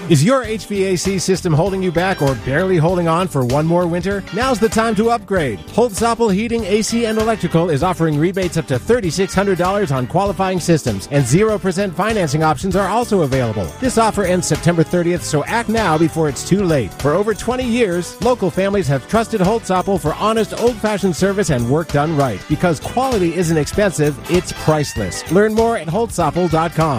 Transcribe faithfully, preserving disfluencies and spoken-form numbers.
Is your H V A C system holding you back or barely holding on for one more winter? Now's the time to upgrade. Holtz-Oppel Heating, A C, and Electrical is offering rebates up to three thousand six hundred dollars on qualifying systems, and zero percent financing options are also available. This offer ends September thirtieth, so act now before it's too late. For over twenty years, local families have trusted Holtz-Oppel for honest, old-fashioned service and work done right. Because quality isn't expensive, it's priceless. Learn more at holtz oppel dot com.